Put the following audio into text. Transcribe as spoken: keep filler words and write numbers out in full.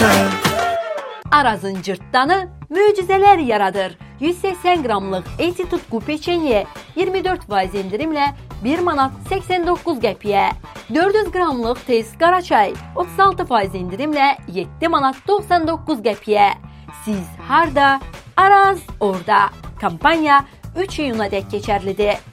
çay. Arazın cırtdanı möcüzeler yaradır. yüz səksən qramlıq eti tutqu peçenye iyirmi dörd faiz endirimlə bir manat səksən doqquz qəpiyə. dörd yüz qramlıq tez qara çay otuz altı faiz endirimlə yeddi manat doxsan doqquz qəpiyə. Siz harda? Araz orada. Kampanya üç iyuna dək keçərlidir.